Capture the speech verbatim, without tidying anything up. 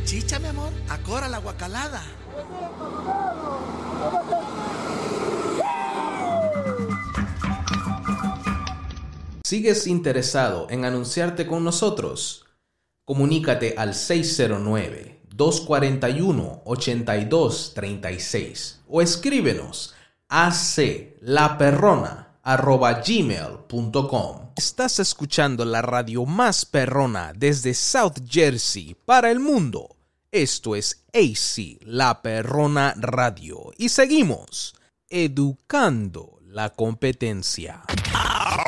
Chicha, mi amor, acora la guacalada. ¿Sigues interesado en anunciarte con nosotros? Comunícate al seis cero nueve, dos cuatro uno, ocho dos tres seis o escríbenos a aclaperrona arroba gmail punto com. Estás escuchando la radio más perrona desde South Jersey para el mundo. Esto es A C, La Perrona Radio. Y seguimos educando la competencia.